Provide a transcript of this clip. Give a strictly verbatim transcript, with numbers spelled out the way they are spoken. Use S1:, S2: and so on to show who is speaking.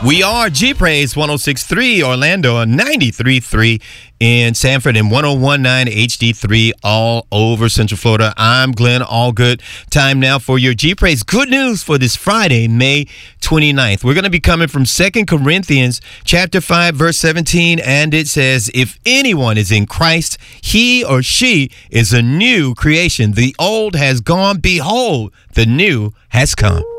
S1: We are G-Praise one oh six point three Orlando, ninety-three point three in Sanford, and one oh one point nine H D three all over Central Florida. I'm Glenn Allgood. Time now for your G-Praise good news for this Friday, May twenty-ninth. We're going to be coming from Second Corinthians chapter five, verse seventeen, and it says, if anyone is in Christ, he or she is a new creation. The old has gone. Behold, the new has come.